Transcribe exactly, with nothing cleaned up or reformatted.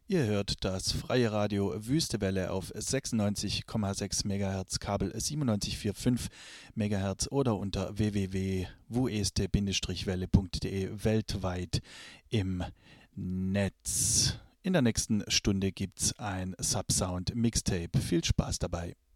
Ihr hört das freie Radio Wüstewelle auf sechsundneunzig Komma sechs Megahertz, Kabel siebenundneunzig Komma fünfundvierzig Megahertz oder unter w w w punkt wueste Welle punkt de weltweit im Netz. In der nächsten Stunde gibt's ein Subsound Mixtape. Viel Spaß dabei.